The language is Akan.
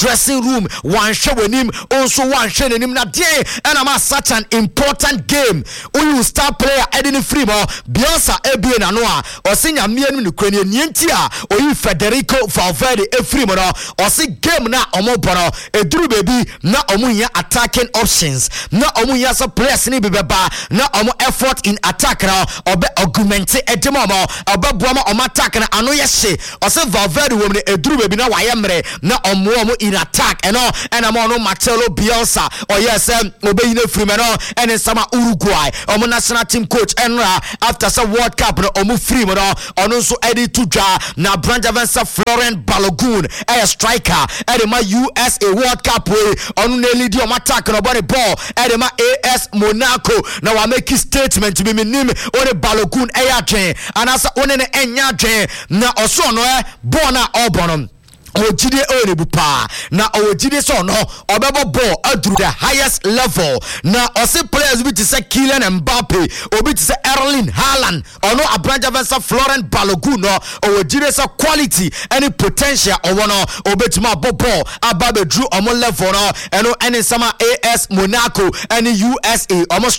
dressing room one show him also one show him na day and I'm such an important game you star player Edin Frimo Beyonce Ebie na noa or sing a mienu Ukrainian Nientia or you Federico Valverde Efrimo or see game na omoboro a drew baby na omunya attacking options na omunya so players ni beba na omo effort in attack na obe augmente edemamo obe boama omo attack na ano yehye or say Valverde wo me a drew baby na wayemre na omo in attack and I'm on Marcelo Bielsa or yes obe in Frimo and in sama Uruguay omo national team coach Enra after some World Cup no omo Frimo on also Eddie Tuja na Branja Vensa Florent Balogun a striker at my USA World Cup way on nearly the attack on body ball at my AS Monaco now I make a statement to be my name on the Balogun and as on an enya na also no bona obonum Ojide Orebupa na Ojide so no obebo ball through the highest level na ose players which is Kylian Mbappe obi to say Erling Haaland ono Abranja Vensa Florent Balogun no Ojide so quality any potential ono obetima ball ababe drew omo level no eno any sama AS Monaco any USA almost